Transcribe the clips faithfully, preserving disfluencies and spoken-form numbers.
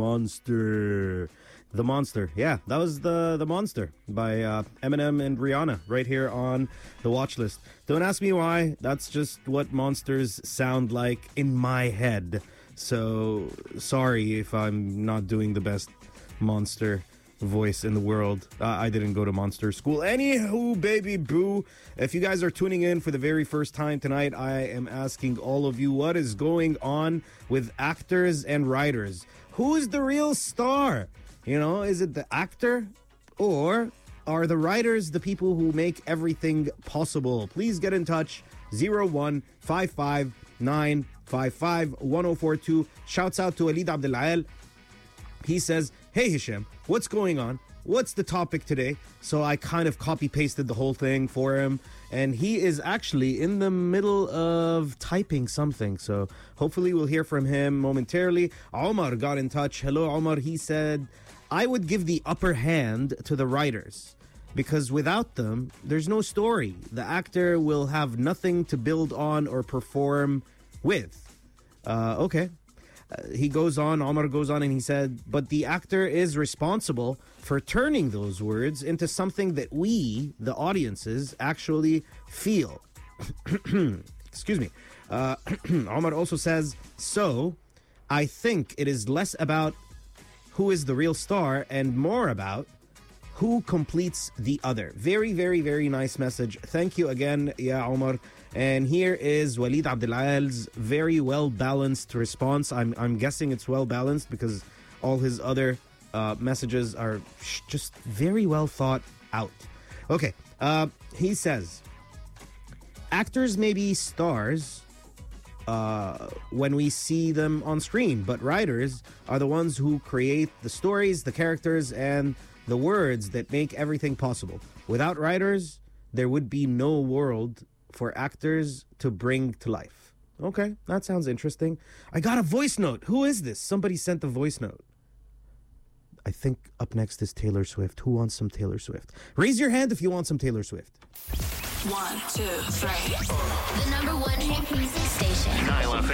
Monster. The Monster. Yeah, that was the the Monster by uh, Eminem and Rihanna right here on the watch list. Don't ask me why. That's just what monsters sound like in my head. So sorry if I'm not doing the best monster voice in the world. Uh, I didn't go to monster school. Anywho, baby boo, if you guys are tuning in for the very first time tonight, I am asking all of you, what is going on with actors and writers? Who is the real star? You know, is it the actor, or are the writers the people who make everything possible? Please get in touch. zero one five five nine five five one zero four two. Shouts out to Walid Abdelael. He says, hey Hisham, what's going on? What's the topic today? So I kind of copy pasted the whole thing for him, and he is actually in the middle of typing something. So hopefully we'll hear from him momentarily. Omar got in touch. Hello, Omar. He said, I would give the upper hand to the writers, because without them, there's no story. The actor will have nothing to build on or perform with. Uh, okay. Uh, he goes on, Omar goes on, and he said, but the actor is responsible for turning those words into something that we, the audiences, actually feel. Excuse me. Uh, Omar also says, so I think it is less about who is the real star and more about who completes the other. Very, very, very nice message. Thank you again, Ya Omar. And here is Walid Abdelael's very well-balanced response. I'm I'm guessing it's well-balanced because all his other uh, messages are sh- just very well thought out. Okay, uh, he says, actors may be stars uh, when we see them on screen, but writers are the ones who create the stories, the characters, and the words that make everything possible. Without writers, there would be no world for actors to bring to life. Okay, that sounds interesting. I got a voice note. Who is this? Somebody sent a voice note. I think up next is Taylor Swift. Who wants some Taylor Swift? Raise your hand if you want some Taylor Swift. One, two, three. The number one hit music station. Nile F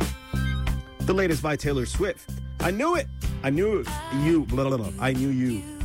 M. The latest by Taylor Swift. I knew it. I knew you. Blah, blah, blah. I knew you.